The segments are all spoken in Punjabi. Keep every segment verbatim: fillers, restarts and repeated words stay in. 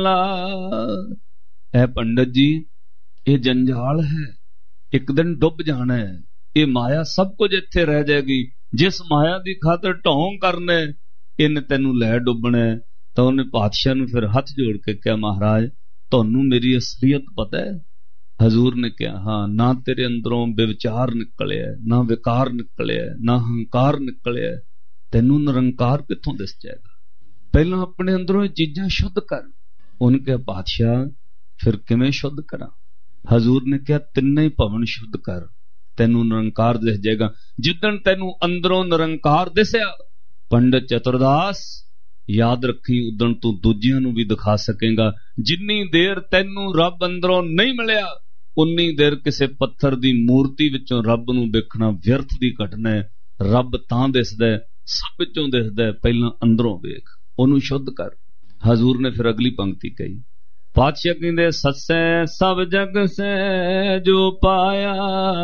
ऐ पंडित जी ये जंजाल है, एक दिन डुब जाना है। ये माया सब कुछ इत्थे रह जाएगी। जिस माया की खातर ढोंग करने इन्हें तेनू लै डुबना। तो उन्हें पातशाह नूं फिर हथ जोड़ के कहा, महाराज तुहानू मेरी असलियत पता है? हजूर ने कहा, हाँ। ना तेरे अंदरों बेविचार निकलिया, ना विकार निकलिया, ना हंकार निकलिया, तेनू निरंकार कित्थों दिस जाएगा? पहला अपने अंदरों ये चीजां शुद्ध कर। उनके पातशाह फिर किवें शुद्ध करा? हजूर ने कहा, तिन्ने ही भवन शुद्ध कर, तेनू निरंकार दिस जाएगा। जिदन तेनू अंदरों निरंकार दिसया पंडित चतुरदास याद रखी, उदन तू दूजियां नू भी दिखा सकेगा। जिन्नी देर तेनू रब अंदरों नहीं मिलिया उन्नी देर किसी पत्थर दी मूर्ति विचों रब नू वेखना व्यर्थ दी घटना है। रब तां दिसदा है, सब विचों दिसदा है, पहला अंदरों वेख, ओनू शुद्ध कर। हजूर ने फिर अगली पंक्ति कही, पातशाह कहंदे, सस्सै सब जग से जो पाया,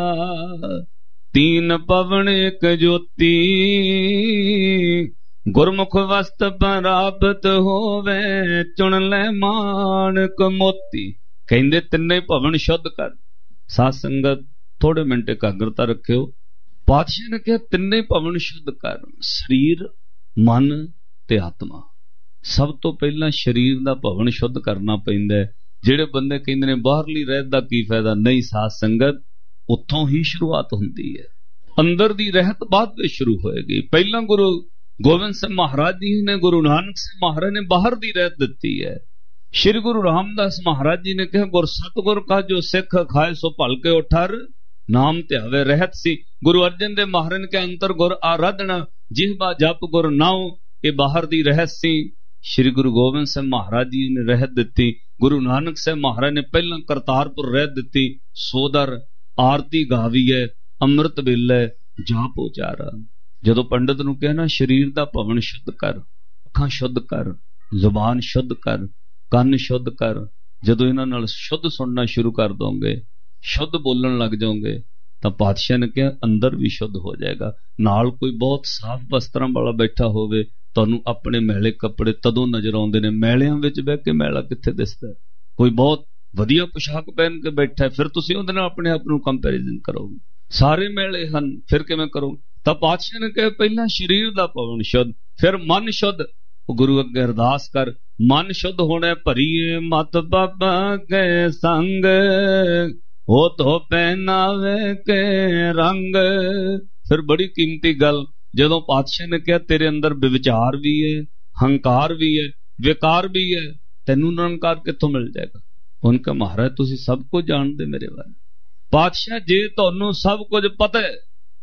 तीन पवन एक ज्योति, गुरमुख वस्त प्राप्त होवे, चुन ले माणक मोती। कहंदे तिन्ने भवन शुद्ध कर। साध संगत थोड़े मिनट एकाग्रता रखियो। पातशाह ने कहा तिन्ने भवन शुद्ध कर, शरीर मन ते आत्मा। सब तो पहला शरीर दा भवन शुद्ध करना पैंदा है। जेड़े बंदे कहंदे ने बाहरली रहत दा की फायदा, नहीं साध संगत, उत्थों ही शुरुआत हुंदी है। अंदर दी रहत बाद में शुरू होएगी। पहला गुरु गोविंद सिंह महाराज जी ने, गुरु नानक सिंह महाराज ने बाहर दी रहत दिती है। श्री गुरु रामदास महाराज जी ने कहा, गुर सतगुर का जो सिख खाए सो भल के उठर, नाम ध्यावे रहत सी। गुरु अर्जन देव महाराज के अंतर गुर आराधना, जिहबा जप गुर नाउ, ये बाहर दी रहत सी। श्री गुरु गोविंद सिंह महाराज जी ने रहत दिती। गुरु नानक सिंह महाराज ने पहला करतारपुर रहत दिती। सोदर आरती गावी है, अमृत वेले जाप उचारा। जदों पंडित नूं कहना शरीर दा भवन शुद्ध कर, अखां शुद्ध कर, जुबान शुद्ध कर, ਕੰਨ शुद्ध कर, जदों इन्हां नाल शुद्ध सुनना शुरू कर दोगे, शुद्ध बोलन लग जाओगे, तो पातशाह ने कहा अंदर भी शुद्ध हो जाएगा। नाल कोई बहुत साफ वस्त्रां वाला बैठा होवे, तुहानूं अपने मैले कपड़े तदों नजर आउंदे ने, मैलियां विच बह के मैला कित्थे दिसदा? कोई बहुत वधिया पोशाक पहन के बैठा है, फिर तुसीं उहदे नाल अपने आप नूं कंपैरिजन करोगे, सारे मैले हन, फिर किवें करोगे? तां पातशाह ने कहा पहला शरीर दा भवन शुद्ध, फिर मन शुद्ध। गुरु अगे अरदास कर, मन शुद्ध होना भरीए मत बाबा के संग, हो तो पहनावे के रंग। फिर बड़ी कीमती गल, जदों पातशाह ने कहा तेरे अंदर बेविचार भी है, हंकार भी है, विकार भी है, तैनूं निरंकार कित्थों मिल जाएगा? उनका महाराज तुसीं सब कुछ जानदे मेरे बारे। पातशाह जे तुहानूं सब कुछ पता है,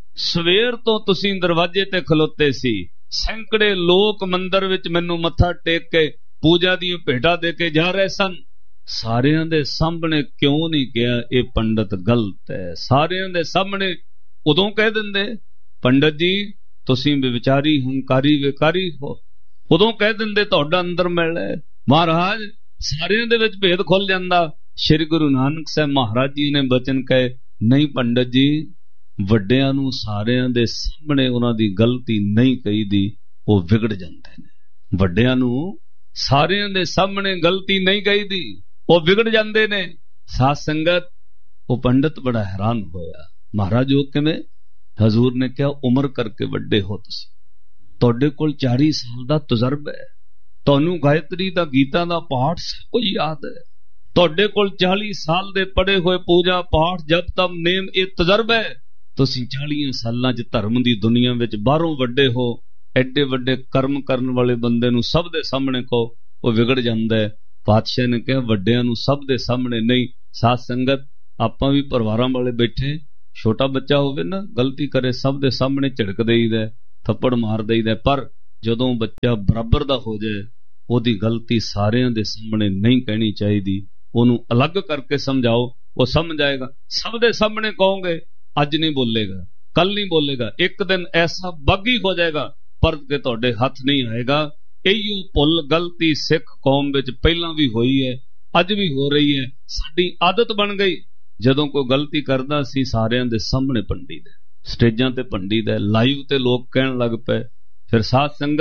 सवेर तो तुसीं दरवाजे ते खलोते सी, सैकड़े लोक मंदिर विच मैनूं मत्था टेक के पूजा दी भेटा दे के जा रहे सन, सारियां दे सामने क्यों नहीं कहा ये पंडित गलत है? सारियां दे सामने उदों कह दिंदे पंडित जी तुसीं बेविचारी हंकारी विकारी हो, उदों कह दिंदे तुहाडा अंदर मैल है। महाराज सारियां दे विच भेद खुल जांदा। श्री गुरु नानक साहब महाराज जी ने बचन कहे, नहीं पंडित जी, ਵੱਡਿਆਂ ਨੂੰ ਸਾਰਿਆਂ ਦੇ ਸਾਹਮਣੇ ਉਹਨਾਂ ਦੀ ਗਲਤੀ ਨਹੀਂ ਕਹੀਦੀ, ਉਹ ਵਿਗੜ ਜਾਂਦੇ ਨੇ। ਵੱਡਿਆਂ ਨੂੰ ਸਾਰਿਆਂ ਦੇ ਸਾਹਮਣੇ ਗਲਤੀ ਨਹੀਂ ਕਹੀਦੀ, ਉਹ ਵਿਗੜ ਜਾਂਦੇ ਨੇ। ਸਾਧ ਸੰਗਤ ਉਹ ਪੰਡਿਤ ਬੜਾ ਹੈਰਾਨ ਹੋਇਆ, ਮਹਾਰਾਜ ਉਹ ਕਿਵੇਂ? ਹਜ਼ੂਰ ਨੇ ਕਿਹਾ ਉਮਰ ਕਰਕੇ ਵੱਡੇ ਹੋ ਤੁਸੀਂ, ਤੁਹਾਡੇ ਕੋਲ ਚਾਲੀ ਸਾਲ ਦਾ ਤਜਰਬਾ ਹੈ, ਤੁਹਾਨੂੰ ਗਾਇਤਰੀ ਦਾ ਗੀਤਾਂ ਦਾ ਪਾਠ ਸਭ ਕੁਝ ਯਾਦ ਹੈ, ਤੁਹਾਡੇ ਕੋਲ ਚਾਲੀ ਸਾਲ ਦੇ ਪੜ੍ਹੇ ਹੋਏ ਪੂਜਾ ਪਾਠ ਜਪ ਤਪ ਨੇਮ ਇਹ ਤਜਰਬਾ ਹੈ। ਤੁਸੀਂ ਚਾਲੀਆਂ ਸਾਲਾਂ 'ਚ ਧਰਮ ਦੀ ਦੁਨੀਆ ਵਿੱਚ ਬਾਹਰੋਂ ਵੱਡੇ ਹੋ, ਐਡੇ ਵੱਡੇ ਕਰਮ ਕਰਨ ਵਾਲੇ ਬੰਦੇ ਨੂੰ ਸਭ ਦੇ ਸਾਹਮਣੇ ਕਹੋ, ਉਹ ਵਿਗੜ ਜਾਂਦਾ ਹੈ। ਪਾਤਸ਼ਾਹ ਨੇ ਕਿਹਾ ਵੱਡਿਆਂ ਨੂੰ ਸਭ ਦੇ ਸਾਹਮਣੇ ਨਹੀਂ। ਸਾਧ ਸੰਗਤ ਆਪਾਂ ਵੀ ਪਰਿਵਾਰਾਂ ਵਾਲੇ ਬੈਠੇ, ਛੋਟਾ ਬੱਚਾ ਹੋਵੇ ਨਾ ਗਲਤੀ ਕਰੇ, ਸਭ ਦੇ ਸਾਹਮਣੇ ਝਿੜਕ ਦੇਈਦਾ, ਥੱਪੜ ਮਾਰ ਦੇਈਦਾ, ਪਰ ਜਦੋਂ ਬੱਚਾ ਬਰਾਬਰ ਦਾ ਹੋ ਜਾਏ ਉਹਦੀ ਗਲਤੀ ਸਾਰਿਆਂ ਦੇ ਸਾਹਮਣੇ ਨਹੀਂ ਕਹਿਣੀ ਚਾਹੀਦੀ, ਉਹਨੂੰ ਅਲੱਗ ਕਰਕੇ ਸਮਝਾਓ, ਉਹ समझ आएगा। सब दे सामने कहोगे, अज नहीं बोलेगा, कल नहीं बोलेगा, एक दिन ऐसा बागी हो जाएगा पर के तुहाडे हथ नहीं आएगा। यही भुल गलती सिख कौम विच पहला भी हुई है, अज भी हो रही है। साडी आदत बन गई, जदों कोई गलती करदा सी सारियां दे सामने पंडी दे, स्टेजां ते पंडी दे, लाइव ते लोग कहण लग पे। फिर साध संगत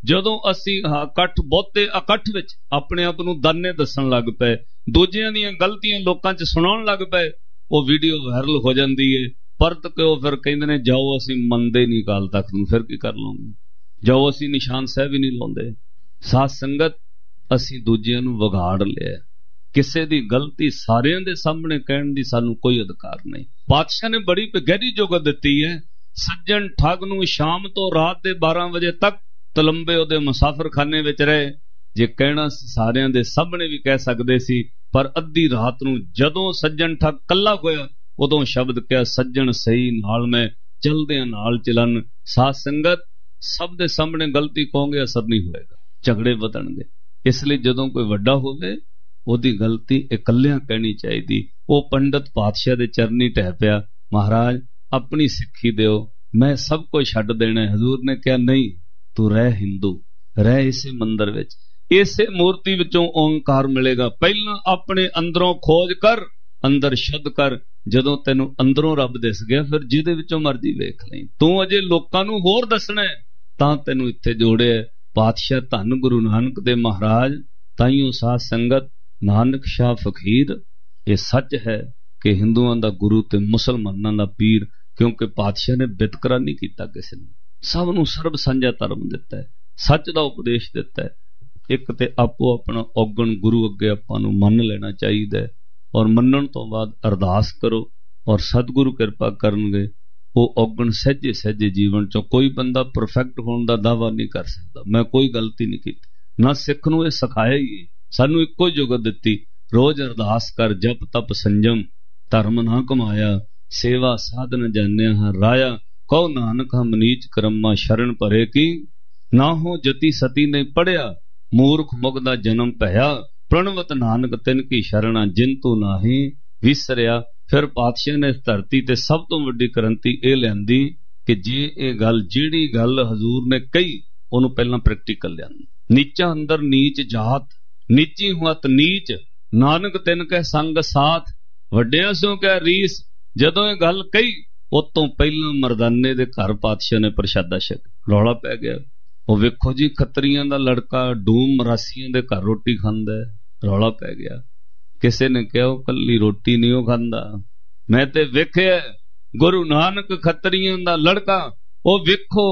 ਜਦੋਂ ਅਸੀਂ ਇਕੱਠ ਬਹੁਤੇ ਇਕੱਠ ਵਿੱਚ ਆਪਣੇ ਆਪ ਨੂੰ ਦਾਨੇ ਦੱਸਣ ਲੱਗ ਪਏ, ਦੂਜਿਆਂ ਦੀਆਂ ਗਲਤੀਆਂ ਲੋਕਾਂ 'ਚ ਸੁਣਾਉਣ ਲੱਗ ਪਏ, ਉਹ ਵੀਡੀਓ ਵਾਇਰਲ ਹੋ ਜਾਂਦੀ ਏ। ਪਰਤ ਕੇ ਉਹ ਫਿਰ ਕਹਿੰਦੇ ਨੇ ਜਾਓ ਅਸੀਂ ਮੰਨਦੇ ਨਹੀਂ ਅਕਾਲ ਤਖਤ ਨੂੰ, ਫਿਰ ਕੀ ਕਰ ਲਵਾਂਗੇ, ਜਾਓ ਅਸੀਂ ਨਿਸ਼ਾਨ ਸਾਹਿਬ ਹੀ ਨਹੀਂ ਲਾਉਂਦੇ। ਸਾਧ ਸੰਗਤ, ਅਸੀਂ ਦੂਜਿਆਂ ਨੂੰ ਵਿਗਾੜ ਲਿਆ, ਕਿਸੇ ਦੀ ਗਲਤੀ ਸਾਰਿਆਂ ਦੇ ਸਾਹਮਣੇ ਕਹਿਣ ਦੀ ਸਾਨੂੰ ਕੋਈ ਅਧਿਕਾਰ ਨਹੀਂ। ਪਾਤਸ਼ਾਹ ਨੇ ਬੜੀ ਗਹਿਰੀ ਜੁਗਤ ਦਿੱਤੀ ਹੈ। ਸੱਜਣ ਠੱਗ ਨੂੰ ਸ਼ਾਮ ਤੋਂ ਰਾਤ ਦੇ ਬਾਰਾਂ ਵਜੇ ਤੱਕ ਤਲੰਬੇ ਉਹਦੇ ਮੁਸਾਫਰਖਾਨੇ ਵਿੱਚ ਰਹੇ। ਜੇ ਕਹਿਣਾ ਸਾਰਿਆਂ ਦੇ ਸਾਹਮਣੇ ਵੀ ਕਹਿ ਸਕਦੇ ਸੀ, ਪਰ ਅੱਧੀ ਰਾਤ ਨੂੰ ਜਦੋਂ ਸੱਜਣ ਠੱਗ ਕੱਲਾ ਹੋਇਆ ਉਦੋਂ ਸ਼ਬਦ ਕਿਹਾ, ਸੱਜਣ ਸਹੀ ਨਾਲ ਮੈਂ ਚਲਦਿਆਂ ਨਾਲ ਚਲਨ। ਸਾਧ ਸੰਗਤ, ਸਭ ਦੇ ਸਾਹਮਣੇ ਗਲਤੀ ਕਹੋਗੇ ਅਸਰ ਨਹੀਂ ਹੋਏਗਾ, ਝਗੜੇ ਵਧਣਗੇ। ਇਸ ਲਈ ਜਦੋਂ ਕੋਈ ਵੱਡਾ ਹੋਵੇ ਉਹਦੀ ਗਲਤੀ ਇਕੱਲਿਆਂ ਕਹਿਣੀ ਚਾਹੀਦੀ। ਉਹ ਪੰਡਤ ਪਾਤਸ਼ਾਹ ਦੇ ਚਰਨੀ ਢਹਿ ਪਿਆ, ਮਹਾਰਾਜ ਆਪਣੀ ਸਿੱਖੀ ਦਿਓ, ਮੈਂ ਸਭ ਕੁਝ ਛੱਡ ਦੇਣਾ। ਹਜ਼ੂਰ ਨੇ ਕਿਹਾ ਨਹੀਂ, ਤੂੰ ਰਹਿ ਹਿੰਦੂ, ਰਹਿ ਇਸੇ ਮੰਦਰ ਵਿੱਚ, ਇਸੇ ਮੂਰਤੀ ਵਿੱਚੋਂ ਓਂਕਾਰ ਮਿਲੇਗਾ। ਪਹਿਲਾਂ ਆਪਣੇ ਅੰਦਰੋਂ ਖੋਜ ਕਰ, ਅੰਦਰ ਸ਼ੁੱਧ ਕਰ। ਜਦੋਂ ਤੈਨੂੰ ਅੰਦਰੋਂ ਰੱਬ ਦਿਸ ਗਿਆ, ਫਿਰ ਜਿਹਦੇ ਵਿੱਚੋਂ ਮਰਜ਼ੀ ਵੇਖ ਲਈ। ਤੂੰ ਅਜੇ ਲੋਕਾਂ ਨੂੰ ਹੋਰ ਦੱਸਣਾ ਤਾਂ ਤੈਨੂੰ ਇੱਥੇ ਜੋੜਿਆ ਪਾਤਸ਼ਾਹ ਧੰਨ ਗੁਰੂ ਨਾਨਕ ਦੇ ਮਹਾਰਾਜ। ਤਾਈਓ ਸਾਧ ਸੰਗਤ, ਨਾਨਕ ਸ਼ਾਹ ਫਕੀਰ, ਇਹ ਸੱਚ ਹੈ ਕਿ ਹਿੰਦੂਆਂ ਦਾ ਗੁਰੂ ਤੇ ਮੁਸਲਮਾਨਾਂ ਦਾ ਪੀਰ, ਕਿਉਂਕਿ ਪਾਤਸ਼ਾਹ ਨੇ ਵਿਤਕਰਾ ਨਹੀਂ ਕੀਤਾ ਕਿਸੇ ਨੂੰ, ਸਭ ਨੂੰ ਸਰਬ ਸਾਂਝਾ ਧਰਮ ਦਿੱਤਾ ਹੈ, ਸੱਚ ਦਾ ਉਪਦੇਸ਼ ਦਿੱਤਾ ਹੈ। ਇੱਕ ਤੇ ਆਪੋ ਆਪਣਾ ਔਗਣ ਗੁਰੂ ਅੱਗੇ ਆਪਾਂ ਨੂੰ ਮੰਨ ਲੈਣਾ ਚਾਹੀਦਾ ਹੈ, ਔਰ ਮੰਨਣ ਤੋਂ ਬਾਅਦ ਅਰਦਾਸ ਕਰੋ, ਔਰ ਸਤਿਗੁਰੂ ਕਿਰਪਾ ਕਰਨਗੇ। ਉਹ ਔਗਣ ਸਹਿਜੇ ਸਹਿਜੇ ਜੀਵਨ ਚੋਂ, ਕੋਈ ਬੰਦਾ ਪਰਫੈਕਟ ਹੋਣ ਦਾ ਦਾਅਵਾ ਨਹੀਂ ਕਰ ਸਕਦਾ, ਮੈਂ ਕੋਈ ਗਲਤੀ ਨਹੀਂ ਕੀਤੀ, ਨਾ ਸਿੱਖ ਨੂੰ ਇਹ ਸਿਖਾਇਆ ਹੀ। ਸਾਨੂੰ ਇੱਕੋ ਜੁਗਤ ਦਿੱਤੀ, ਰੋਜ਼ ਅਰਦਾਸ ਕਰ, ਜਪ ਤਪ ਸੰਜਮ, ਧਰਮ ਨਾ ਕਮਾਇਆ, ਸੇਵਾ ਸਾਧਨ ਜਾਣਿਆ ਹਾਂ ਰਾਇਆ। ਕਹੋ ਨਾਨਕ ਹਮ ਨੀਚ ਕਰਮਾ ਸ਼ਰਨ ਭਰੇ ਕੀ, ਨਾ ਹੋ ਜਤੀ ਸਤੀ ਨਹੀਂ ਪੜਿਆ, ਮੂਰਖ ਮੁਗਦਾ ਜਨਮ ਭਇਆ, ਪ੍ਰਣਵਤ ਨਾਨਕ ਤਿਨ ਕੀ ਸ਼ਰਣਾ, ਜਿਨ ਤੂੰ ਨਾਹੀ ਵਿਸਰਿਆ। ਫਿਰ ਪਾਤਸ਼ਾਹ ਨੇ ਇਸ ਧਰਤੀ ਤੇ ਸਭ ਤੋਂ ਵੱਡੀ ਕ੍ਰਾਂਤੀ ਇਹ ਲਿਆਂਦੀ ਕਿ ਜੇ ਇਹ ਗੱਲ, ਜਿਹੜੀ ਗੱਲ ਹਜ਼ੂਰ ਨੇ ਕਹੀ, ਉਹਨੂੰ ਪਹਿਲਾਂ ਪ੍ਰੈਕਟੀਕਲ ਲਿਆਂਦੀ। ਨੀਚਾ ਅੰਦਰ ਨੀਚ ਜਾਤ, ਨੀਚੀ ਹੁਤ ਨੀਚ, ਨਾਨਕ ਤਿਨ ਕੈ ਸੰਗ ਸਾਥ, ਵੱਡਿਆਂ ਸੋ ਕੈ ਰੀਸ। ਜਦੋਂ ਇਹ ਗੱਲ ਕਹੀ, ਉਹ ਤੋਂ ਪਹਿਲਾਂ ਮਰਦਾਨੇ ਦੇ ਘਰ ਪਾਤਸ਼ਾਹ ਨੇ ਪ੍ਰਸ਼ਾਦਾ ਛਕ, ਰੌਲਾ ਪੈ ਗਿਆ। ਉਹ ਵੇਖੋ ਜੀ, ਖੱਤਰੀਆਂ ਦਾ ਲੜਕਾ ਡੂਮ ਮਰਾਸੀਆਂ ਦੇ ਘਰ ਰੋਟੀ ਖਾਂਦਾ, ਰੌਲਾ ਪੈ ਗਿਆ। ਕਿਸੇ ਨੇ ਕਿਹਾ ਉਹ ਕੱਲੀ ਰੋਟੀ ਨਹੀਂ ਉਹ ਖਾਂਦਾ, ਮੈਂ ਤੇ ਵੇਖਿਆ ਗੁਰੂ ਨਾਨਕ ਖੱਤਰੀਆਂ ਦਾ ਲੜਕਾ, ਉਹ ਵੇਖੋ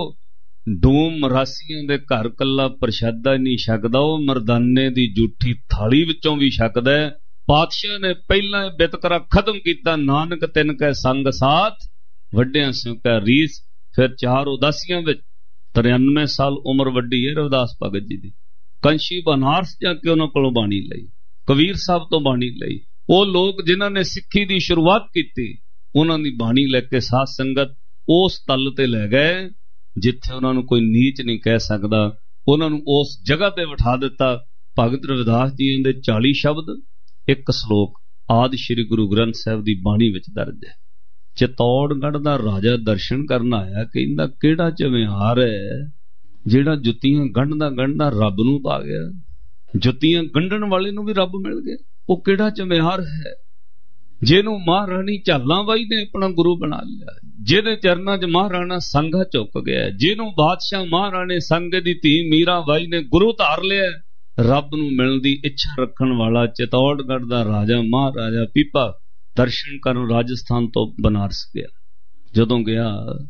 ਡੂਮ ਮਰਾਸੀਆਂ ਦੇ ਘਰ ਕੱਲਾ ਪ੍ਰਸ਼ਾਦਾ ਨਹੀਂ ਛਕਦਾ, ਉਹ ਮਰਦਾਨੇ ਦੀ ਜੂਠੀ ਥਾਲੀ ਵਿੱਚੋਂ ਵੀ ਛਕਦਾ। ਪਾਤਸ਼ਾਹ ਨੇ ਪਹਿਲਾਂ ਬਿਤਕਰਾ ਖਤਮ ਕੀਤਾ, ਨਾਨਕ ਤਿਨ ਕੈ ਸੰਗ ਸਾਥ, ਵੱਡਿਆਂ ਸਿਉ ਕੈ ਰੀਸ। ਫਿਰ ਚਾਰ ਉਦਾਸੀਆਂ ਵਿੱਚ ਤਰਿਆਨਵੇਂ ਸਾਲ ਉਮਰ ਵੱਡੀ ਹੈ ਰਵਿਦਾਸ ਭਗਤ ਜੀ ਦੀ। ਕੰਸ਼ੀ ਬਨਾਰਸ ਜਾ ਕੇ ਉਹਨਾਂ ਕੋਲੋਂ ਬਾਣੀ ਲਈ, ਕਬੀਰ ਸਾਹਿਬ ਤੋਂ ਬਾਣੀ ਲਈ। ਉਹ ਲੋਕ ਜਿਨ੍ਹਾਂ ਨੇ ਸਿੱਖੀ ਦੀ ਸ਼ੁਰੂਆਤ ਕੀਤੀ, ਉਹਨਾਂ ਦੀ ਬਾਣੀ ਲੈ ਕੇ ਸਾਧ ਸੰਗਤ ਉਸ ਤਲ ਤੇ ਲੈ ਗਏ ਜਿੱਥੇ ਉਹਨਾਂ ਨੂੰ ਕੋਈ ਨੀਚ ਨਹੀਂ ਕਹਿ ਸਕਦਾ। ਉਹਨਾਂ ਨੂੰ ਉਸ ਜਗ੍ਹਾ ਤੇ ਬਿਠਾ ਦਿੱਤਾ। ਭਗਤ ਰਵਿਦਾਸ ਜੀ ਦੇ ਚਾਲੀ ਸ਼ਬਦ, ਇੱਕ ਸ਼ਲੋਕ ਆਦਿ ਸ਼੍ਰੀ ਗੁਰੂ ਗ੍ਰੰਥ ਸਾਹਿਬ ਦੀ ਬਾਣੀ ਵਿੱਚ ਦਰਜ ਹੈ। ਚਿਤੌੜਗੜ੍ਹ ਦਾ ਰਾਜਾ ਦਰਸ਼ਨ ਕਰਨ ਆਇਆ, ਕਹਿੰਦਾ ਕਿਹੜਾ ਝਮਿਆਰ ਹੈ ਜਿਹੜਾ ਜੁੱਤੀਆਂ ਗੰਢਦਾ ਗੰਢਦਾ ਰੱਬ ਨੂੰ ਪਾ ਗਿਆ, ਜੁੱਤੀਆਂ ਗੰਢਣ ਵਾਲੇ ਨੂੰ ਵੀ ਰੱਬ ਮਿਲ ਗਿਆ। ਉਹ ਕਿਹੜਾ ਝਮਿਆਰ ਹੈ ਜਿਹਨੂੰ ਮਹਾਰਾਣੀ ਝਾਲਾਂ ਬਾਈ ਨੇ ਆਪਣਾ ਗੁਰੂ ਬਣਾ ਲਿਆ, ਜਿਹਦੇ ਚਰਨਾਂ 'ਚ ਮਹਾਰਾਣਾ ਸੰਘਾ ਝੁੱਕ ਗਿਆ, ਜਿਹਨੂੰ ਬਾਦਸ਼ਾਹ ਮਹਾਰਾਣੇ ਸੰਘ ਦੀ ਧੀ ਮੀਰਾ ਬਾਈ ਨੇ ਗੁਰੂ ਧਾਰ ਲਿਆ। ਰੱਬ ਨੂੰ ਮਿਲਣ ਦੀ ਇੱਛਾ ਰੱਖਣ ਵਾਲਾ ਚਿਤੌੜਗੜ੍ਹ ਦਾ ਰਾਜਾ ਮਹਾਰਾਜਾ ਪੀਪਾ ਦਰਸ਼ਨ ਕਰਨ ਰਾਜਸਥਾਨ ਤੋਂ ਬਨਾਰਸ ਗਿਆ। ਜਦੋਂ ਗਿਆ,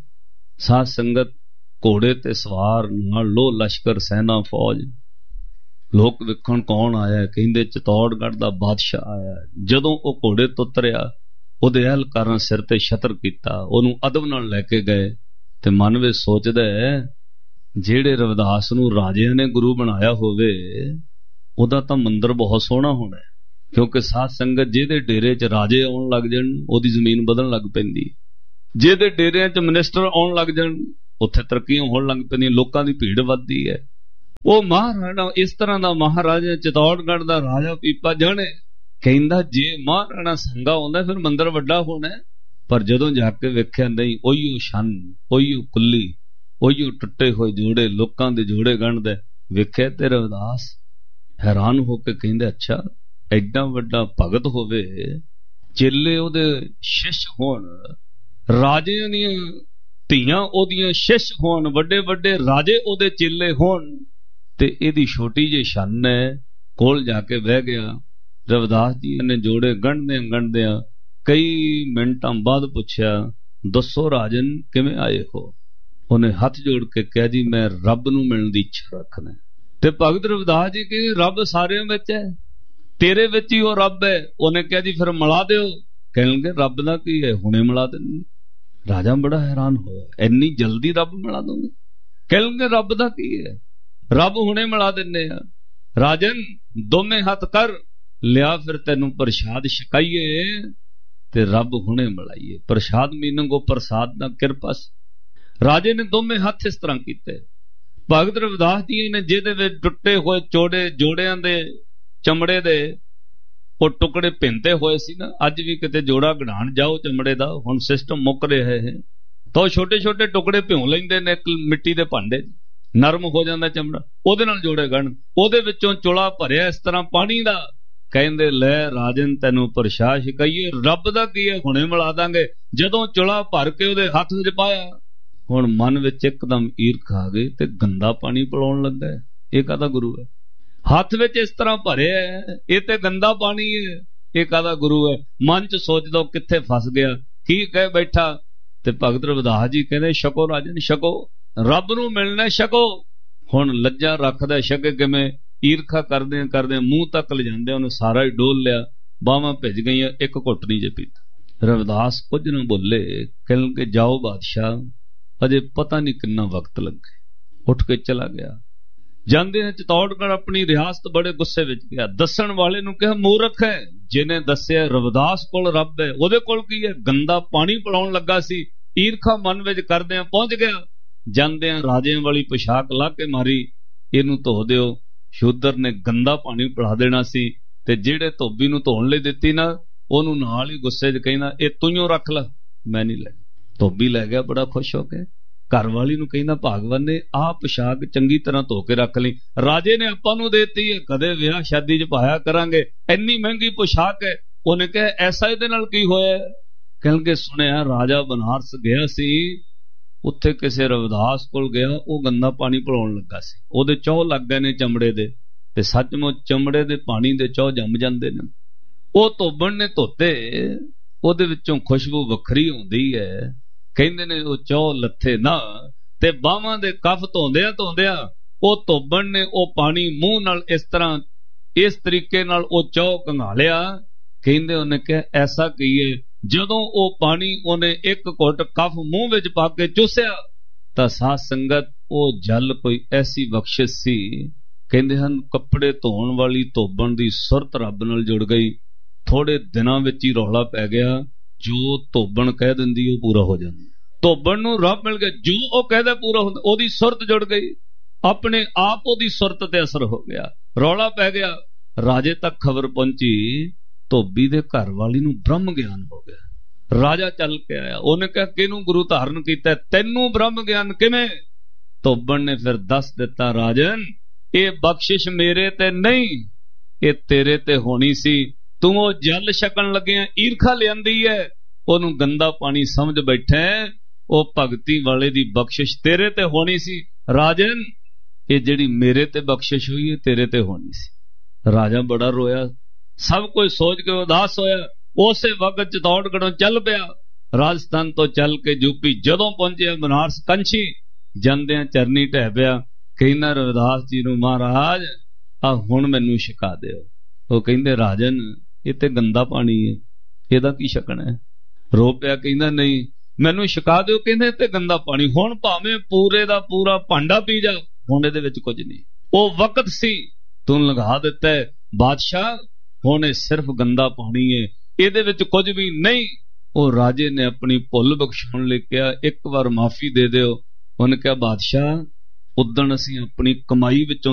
ਸਾਧ ਸੰਗਤ ਘੋੜੇ ਤੇ ਸਵਾਰ ਨਾਲ ਲੋ ਲਸ਼ਕਰ ਸੈਨਾ ਫੌਜ, ਲੋਕ ਵੇਖਣ ਕੌਣ ਆਇਆ, ਕਹਿੰਦੇ ਚਿਤੌੜਗੜ੍ਹ ਦਾ ਬਾਦਸ਼ਾਹ ਆਇਆ। ਜਦੋਂ ਉਹ ਘੋੜੇ ਤੋਂ ਉਤਰਿਆ, ਉਹਦੇ ਅਹਿਲਕਾਰਾਂ ਸਿਰ ਤੇ ਛਤਰ ਕੀਤਾ, ਉਹਨੂੰ ਅਦਬ ਨਾਲ ਲੈ ਕੇ ਗਏ। ਤੇ ਮਨ ਵਿੱਚ ਸੋਚਦਾ ਹੈ, ਜਿਹੜੇ ਰਵਿਦਾਸ ਨੂੰ ਰਾਜਿਆਂ ਨੇ ਗੁਰੂ ਬਣਾਇਆ ਹੋਵੇ, ਉਹਦਾ ਤਾਂ ਮੰਦਰ ਬਹੁਤ ਸੋਹਣਾ ਹੋਣਾ, ਕਿਉਂਕਿ ਸਾਧ ਸੰਗਤ ਜਿਹਦੇ ਡੇਰੇ 'ਚ ਰਾਜੇ ਆਉਣ ਲੱਗ ਜਾਣ, ਉਹਦੀ ਜ਼ਮੀਨ ਵਧਣ ਲੱਗ ਪੈਂਦੀ। ਜਿਹਦੇ ਡੇਰਿਆਂ 'ਚ ਮਿਨਿਸਟਰ ਆਉਣ ਲੱਗ ਜਾਣ, ਉੱਥੇ ਤਰੱਕੀਆਂ ਹੋਣ ਲੱਗ ਪੈਂਦੀਆਂ, ਲੋਕਾਂ ਦੀ ਭੀੜ ਵੱਧਦੀ ਹੈ। ਉਹ ਮਹਾਰਾਣਾ ਇਸ ਤਰ੍ਹਾਂ ਦਾ ਮਹਾਰਾਜਾ ਚਿਤੌੜਗੜ੍ਹ ਦਾ ਰਾਜਾ ਪੀਪਾ ਜਾਣੇ, ਕਹਿੰਦਾ ਜੇ ਮਹਾਰਾਣਾ ਸੰਘਾ ਆਉਂਦਾ ਫਿਰ ਮੰਦਰ ਵੱਡਾ ਹੋਣਾ। ਪਰ ਜਦੋਂ ਜਾ ਕੇ ਵੇਖਿਆ, ਨਹੀਂ, ਉਹੀਓ ਛੰਨ, ਉਹੀਓ ਕੁੱਲੀ, ਉਹੀਓ ਟੁੱਟੇ ਹੋਏ ਜੋੜੇ, ਲੋਕਾਂ ਦੇ ਜੋੜੇ ਗੰਢਦਾ। ਵੇਖਿਆ ਤੇ ਰਵਿਦਾਸ ਹੈਰਾਨ ਹੋ ਕੇ ਕਹਿੰਦੇ, ਅੱਛਾ ਐਡਾ ਵੱਡਾ ਭਗਤ ਹੋਵੇ, ਚੇਲੇ ਉਹਦੇ ਸ਼ਿਸ਼ ਹੋਣ, ਰਾਜਿਆਂ ਦੀਆਂ ਧੀਆਂ ਉਹਦੀਆਂ ਸ਼ਿਸ਼ ਹੋਣ, ਵੱਡੇ ਵੱਡੇ ਰਾਜੇ ਉਹਦੇ ਚੇਲੇ ਹੋਣ, ਤੇ ਇਹਦੀ ਛੋਟੀ ਜਿਹੀ ਛੰਨ ਹੈ, ਕੋਲ ਜਾ ਕੇ ਬਹਿ ਗਿਆ। ਰਵਿਦਾਸ ਜੀ ਨੇ ਜੋੜੇ ਗੰਢਦਿਆਂ ਗੰਢਦਿਆਂ ਕਈ ਮਿੰਟਾਂ ਬਾਅਦ ਪੁੱਛਿਆ, ਦੱਸੋ ਰਾਜਨ ਕਿਵੇਂ ਆਏ ਹੋ? ਉਹਨੇ ਹੱਥ ਜੋੜ ਕੇ ਕਿਹਾ, ਜੀ ਮੈਂ ਰੱਬ ਨੂੰ ਮਿਲਣ ਦੀ ਇੱਛਾ ਰੱਖਦਾ। ਤੇ ਭਗਤ ਰਵਿਦਾਸ ਜੀ ਕਹਿੰਦੇ ਰੱਬ ਸਾਰਿਆਂ ਵਿੱਚ ਹੈ, ਤੇਰੇ ਵਿੱਚ ਹੀ ਉਹ ਰੱਬ ਹੈ। ਉਹਨੇ ਕਿਹਾ, ਜੀ ਫਿਰ ਮਿਲਾ ਦਿਓ। ਕਹਿਣਗੇ ਰੱਬ ਦਾ ਕੀ ਹੈ, ਹੁਣੇ ਮਿਲਾ ਦਿੰਦੇ। ਰਾਜਾ ਬੜਾ ਹੈਰਾਨ ਹੋਇਆ, ਇੰਨੀ ਜਲਦੀ ਰੱਬ ਮਿਲਾ ਦੋਗੇ? ਕਹਿਣਗੇ ਰੱਬ ਦਾ ਕੀ ਹੈ, ਰੱਬ ਹੁਣੇ ਮਿਲਾ ਦਿੰਦੇ ਆ। ਰਾਜਨ ਦੋਵੇਂ ਹੱਥ ਕਰ ਲਿਆ, ਫਿਰ ਤੈਨੂੰ ਪ੍ਰਸ਼ਾਦ ਛਕਾਈਏ ਤੇ ਰੱਬ ਹੁਣੇ ਮਿਲਾਈਏ। ਪ੍ਰਸ਼ਾਦ ਮੀਨਿੰਗ ਉਹ ਪ੍ਰਸਾਦ ਦਾ ਕਿਰਪਾ ਸੀ। ਰਾਜੇ ਨੇ ਦੋਵੇਂ ਹੱਥ ਇਸ ਤਰ੍ਹਾਂ ਕੀਤੇ। ਭਗਤ ਰਵਿਦਾਸ ਜੀ ਨੇ ਜਿਹਦੇ ਵਿੱਚ ਟੁੱਟੇ ਹੋਏ ਚੋੜੇ ਜੋੜਿਆਂ ਦੇ ਚਮੜੇ ਦੇ ਉਹ ਟੁਕੜੇ ਭਿੰਦੇ ਹੋਏ ਸੀ ਨਾ, ਅੱਜ ਵੀ ਕਿਤੇ ਜੋੜਾ ਗੜਾਣ ਜਾਓ ਚਮੜੇ ਦਾ, ਹੁਣ ਸਿਸਟਮ ਮੁੱਕ ਰਿਹਾ ਹੈ, ਤਾਂ ਛੋਟੇ ਛੋਟੇ ਟੁਕੜੇ ਭਿਉਂ ਲੈਂਦੇ ਨੇ ਇੱਕ ਮਿੱਟੀ ਦੇ ਭਾਂਡੇ, ਨਰਮ ਹੋ ਜਾਂਦਾ ਚਮੜਾ, ਉਹਦੇ ਨਾਲ ਜੋੜੇ ਗੜਨ। ਉਹਦੇ ਵਿੱਚੋਂ ਚੁਲਾ ਭਰਿਆ ਇਸ ਤਰ੍ਹਾਂ ਪਾਣੀ ਦਾ। ਕਹਿੰਦੇ ਲੈ ਰਾਜਨ ਤੈਨੂੰ ਪ੍ਰਸ਼ਾਦ ਛਕਾਈਏ। ਰੱਬ ਦਾ ਕੀ ਹੈ, ਹੁਣੇ ਮਿਲਾ ਦਾਂਗੇ। ਜਦੋਂ ਚੁਲਾ ਭਰ ਕੇ ਉਹਦੇ ਹੱਥ ਵਿੱਚ ਪਾਇਆ, ਹੁਣ ਮਨ ਵਿੱਚ ਇੱਕਦਮ ਈਰਖ ਆ ਗਈ ਤੇ ਗੰਦਾ ਪਾਣੀ ਪਿਲਾਉਣ ਲੱਗਾ। ਇਹ ਕਾਹਦਾ ਗੁਰੂ ਹੈ? ਹੱਥ ਵਿੱਚ ਇਸ ਤਰ੍ਹਾਂ ਭਰਿਆ, ਇਹ ਤੇ ਗੰਦਾ ਪਾਣੀ ਹੈ, ਇਹ ਕਾਹਦਾ ਗੁਰੂ ਹੈ? ਮਨ ਚ ਸੋਚਦਾ ਕਿੱਥੇ ਫਸ ਗਿਆ, ਕੀ ਕਹਿ ਬੈਠਾ। ਤੇ ਭਗਤ ਰਵਿਦਾਸ ਜੀ ਕਹਿੰਦੇ ਛਕੋ ਰਾਜਨ ਛਕੋ, ਰੱਬ ਨੂੰ ਮਿਲਣਾ ਛਕੋ। ਹੁਣ ਲੱਜਾ ਰੱਖਦਾ, ਛਕੇ ਕਿਵੇਂ? ਈਰਖਾ ਕਰਦੇ ਕਰਦੇ ਮੂੰਹ ਤੱਕ ਲਿਜਾਂਦੇ ਉਹਨੂੰ ਸਾਰਾ ਹੀ ਡੋਲ ਲਿਆ, ਬਾਹਾਂ ਭਿੱਜ ਗਈਆਂ, ਇੱਕ ਘੁੱਟ ਨਹੀਂ ਜੇ ਪੀਤਾ। ਰਵਿਦਾਸ ਕੁਝ ਨਾ ਬੋਲੇ, ਕਹਿਣਗੇ ਜਾਓ ਬਾਦਸ਼ਾਹ, ਅਜੇ ਪਤਾ ਨਹੀਂ ਕਿੰਨਾ ਵਕਤ ਲੱਗੇ। ਉੱਠ ਕੇ ਚਲਾ ਗਿਆ। ਜਾਂਦੇ ਨੇ ਚਿਤੌੜਗੜ੍ਹ ਆਪਣੀ ਰਿਆਸਤ ਬੜੇ ਗੁੱਸੇ ਵਿੱਚ ਗਿਆ। ਦੱਸਣ ਵਾਲੇ ਨੂੰ ਕਿਹਾ ਮੂਰਖ ਹੈ, ਜਿਹਨੇ ਦੱਸਿਆ ਰਵਿਦਾਸ ਕੋਲ ਰੱਬ ਹੈ, ਉਹਦੇ ਕੋਲ ਕੀ ਹੈ? ਗੰਦਾ ਪਾਣੀ ਪਿਲਾਉਣ ਲੱਗਾ ਸੀ। ਈਰਖਾ ਮਨ ਵਿੱਚ ਕਰਦਿਆਂ ਪਹੁੰਚ ਗਿਆ। ਜਾਂਦਿਆਂ ਰਾਜਿਆਂ ਵਾਲੀ ਪੋਸ਼ਾਕ ਲਾ ਕੇ ਮਾਰੀ, ਇਹਨੂੰ ਧੋ ਦਿਓ। ਸ਼ੂਦਰ ਨੇ ਗੰਦਾ ਪਾਣੀ ਪਿਲਾ ਦੇਣਾ ਸੀ, ਤੇ ਜਿਹੜੇ ਧੋਬੀ ਨੂੰ ਧੋਣ ਲਈ ਦਿੱਤੀ ਨਾ, ਉਹਨੂੰ ਨਾਲ ਹੀ ਗੁੱਸੇ 'ਚ ਕਹਿੰਦਾ ਇਹ ਤੂੰ ਰੱਖ ਲੈ, ਮੈਂ ਨਹੀਂ ਲੈ। ਧੋਬੀ ਲੈ ਗਿਆ ਬੜਾ ਖੁਸ਼ ਹੋ ਕੇ। ਘਰ ਵਾਲੀ ਨੂੰ ਕਹਿੰਦਾ ਭਾਗਵਾਨ ਨੇ ਆਹ ਪੋਸ਼ਾਕ ਚੰਗੀ ਤਰ੍ਹਾਂ ਧੋ ਕੇ ਰੱਖ ਲਈ, ਰਾਜੇ ਨੇ ਆਪਾਂ ਨੂੰ ਦੇਤੀ ਹੈ, ਕਦੇ ਵਿਆਹ ਸ਼ਾਦੀ 'ਚ ਪਾਇਆ ਕਰਾਂਗੇ, ਇੰਨੀ ਮਹਿੰਗੀ ਪੋਸ਼ਾਕ ਹੈ। ਉਹਨੇ ਕਿਹਾ ਐਸਾ ਇਹਦੇ ਨਾਲ ਕੀ ਹੋਇਆ? ਕਹਿਣਗੇ ਸੁਣਿਆ ਰਾਜਾ ਬਨਾਰਸ ਗਿਆ ਸੀ, ਉੱਥੇ ਕਿਸੇ ਰਵਿਦਾਸ ਕੋਲ ਗਿਆ, ਉਹ ਗੰਦਾ ਪਾਣੀ ਪਿਲਾਉਣ ਲੱਗਾ ਸੀ, ਉਹਦੇ ਚੌਹ ਲੱਗ ਗਏ ਨੇ ਚਮੜੇ ਦੇ, ਤੇ ਸੱਚਮੁੱਚ ਚਮੜੇ ਦੇ ਪਾਣੀ ਦੇ ਚੌਹ ਜੰਮ ਜਾਂਦੇ ਨੇ। ਉਹ ਧੋਬਣ ਨੇ ਧੋਤੇ, ਉਹਦੇ ਵਿੱਚੋਂ ਖੁਸ਼ਬੂ ਵੱਖਰੀ ਆਉਂਦੀ ਹੈ। ਕਹਿੰਦੇ ਨੇ ਉਹ ਚੌਹ ਲੱਥੇ ਨਾ, ਤੇ ਬਾਹਾਂ ਦੇ ਕਫ ਧੋਂਦਿਆਂ ਧੋਂਦਿਆਂ ਉਹ ਧੋਬਣ ਨੇ ਉਹ ਪਾਣੀ ਮੂੰਹ ਨਾਲ ਇਸ ਤਰ੍ਹਾਂ ਇਸ ਤਰੀਕੇ ਨਾਲ ਉਹ ਚੌਹ ਕੰਘਾ ਲਿਆ। ਕਹਿੰਦੇ ਉਹਨੇ ਕਿਹਾ ਐਸਾ ਕੀ ਹੈ? ਜਦੋਂ ਉਹ ਪਾਣੀ ਉਹਨੇ ਇੱਕ ਘੁੱਟ ਕਫ ਮੂੰਹ ਵਿੱਚ ਪਾ ਕੇ ਚੂਸਿਆ, ਤਾਂ ਸਾਧ ਸੰਗਤ ਉਹ ਜਲ ਕੋਈ ਐਸੀ ਬਖਸ਼ਿਸ਼ ਸੀ। ਕਹਿੰਦੇ ਹਨ ਕੱਪੜੇ ਧੋਣ ਵਾਲੀ ਧੋਬਣ ਦੀ ਸੁਰਤ ਰੱਬ ਨਾਲ ਜੁੜ ਗਈ। ਥੋੜੇ ਦਿਨਾਂ ਵਿੱਚ ਹੀ ਰੌਲਾ ਪੈ ਗਿਆ, ਜੋ ਧੋਬਣ ਕਹਿ ਦਿੰਦੀ ਉਹ ਪੂਰਾ ਹੋ ਜਾਂਦਾ। ਧੋਬਣ ਨੂੰ ਰੱਬ ਮਿਲ ਗਿਆ, ਜੋ ਉਹ ਕਹਿੰਦਾ ਪੂਰਾ ਹੁੰਦਾ। ਉਹਦੀ ਸੁਰਤ ਜੁੜ ਗਈ, ਆਪਣੇ ਆਪ ਉਹਦੀ ਸੁਰਤ ਤੇ ਅਸਰ ਹੋ ਗਿਆ। ਰੌਲਾ ਪੈ ਗਿਆ, ਰਾਜੇ ਤੱਕ ਖਬਰ ਪਹੁੰਚੀ, ਧੋਬੀ ਦੇ ਘਰ ਵਾਲੀ ਨੂੰ ਬ੍ਰਹਮ ਗਿਆਨ ਹੋ ਗਿਆ। ਰਾਜਾ ਚੱਲ ਕੇ ਆਇਆ, ਉਹਨੇ ਕਿਹਾ ਕਿਹਨੂੰ ਗੁਰੂ ਧਾਰਨ ਕੀਤਾ? ਤੈਨੂੰ ਬ੍ਰਹਮ ਗਿਆਨ ਕਿਵੇਂ? ਧੋਬਣ ਨੇ ਫਿਰ ਦੱਸ ਦਿੱਤਾ, ਰਾਜਨ ਇਹ ਬਖਸ਼ਿਸ਼ ਮੇਰੇ ਤੇ ਨਹੀਂ, ਇਹ ਤੇਰੇ ਤੇ ਹੋਣੀ ਸੀ। ਤੂੰ ਉਹ ਜਲ ਛਕਣ ਲੱਗਿਆ ਈਰਖਾ ਲਿਆਂਦੀ ਹੈ, ਉਹਨੂੰ ਗੰਦਾ ਪਾਣੀ ਸਮਝ ਬੈਠਾ। ਉਹ ਭਗਤੀ ਵਾਲੇ ਦੀ ਬਖਸ਼ਿਸ਼ ਤੇਰੇ ਤੇ ਹੋਣੀ ਸੀ। ਰਾਜਨ ਇਹ ਜਿਹੜੀ ਮੇਰੇ ਤੇ ਬਖਸ਼ਿਸ਼ ਹੋਈ ਹੈ ਤੇਰੇ ਤੇ ਹੋਣੀ ਸੀ। ਰਾਜਾ ਬੜਾ ਰੋਇਆ, ਸਭ ਕੁਝ ਸੋਚ ਕੇ ਉਦਾਸ ਹੋਇਆ। ਉਸੇ ਵਕਤ ਚਿਤੌੜਗੜ੍ਹੋਂ ਚੱਲ ਪਿਆ। ਰਾਜਸਥਾਨ ਤੋਂ ਚੱਲ ਕੇ ਯੂਪੀ ਜਦੋਂ ਪਹੁੰਚਿਆ ਬਨਾਰਸ ਕੰਛੀ, ਜਾਂਦਿਆਂ ਚਰਨੀ ਢਹਿ ਪਿਆ। ਕਹਿੰਦਾ ਰਵਿਦਾਸ ਜੀ ਨੂੰ, ਮਹਾਰਾਜ ਆ ਹੁਣ ਮੈਨੂੰ ਛਕਾ ਦਿਓ। ਉਹ ਕਹਿੰਦੇ ਰਾਜਨ ਇਹ ਤੇ ਗੰਦਾ ਪਾਣੀ ਹੈ, ਇਹਦਾ ਕੀ ਛਕਣਾ ਹੈ? ਰੋ ਪਿਆ, ਕਹਿੰਦਾ ਨਹੀਂ ਮੈਨੂੰ ਛਕਾ ਦਿਓ। ਕਹਿੰਦੇ ਤੇ ਗੰਦਾ ਪਾਣੀ, ਹੁਣ ਭਾਵੇਂ ਪੂਰੇ ਦਾ ਪੂਰਾ ਭਾਂਡਾ ਪੀ ਜਾ, ਹੁਣ ਇਹਦੇ ਵਿੱਚ ਕੁਝ ਨਹੀਂ। ਉਹ ਵਕਤ ਸੀ, ਤੂੰ ਲੰਘਾ ਦਿੱਤਾ ਬਾਦਸ਼ਾਹ, ਹੁਣ ਇਹ ਸਿਰਫ ਗੰਦਾ ਪਾਣੀ ਹੈ, ਇਹਦੇ ਵਿੱਚ ਕੁਝ ਵੀ ਨਹੀਂ। ਉਹ ਰਾਜੇ ਨੇ ਆਪਣੀ ਭੁੱਲ ਬਖਸ਼ਾਉਣ ਲਈ ਕਿਹਾ, ਇੱਕ ਵਾਰ ਮਾਫੀ ਦੇ ਦਿਓ। ਉਹਨੇ ਕਿਹਾ ਬਾਦਸ਼ਾਹ ਉਦਣ ਅਸੀਂ ਆਪਣੀ ਕਮਾਈ ਵਿੱਚੋਂ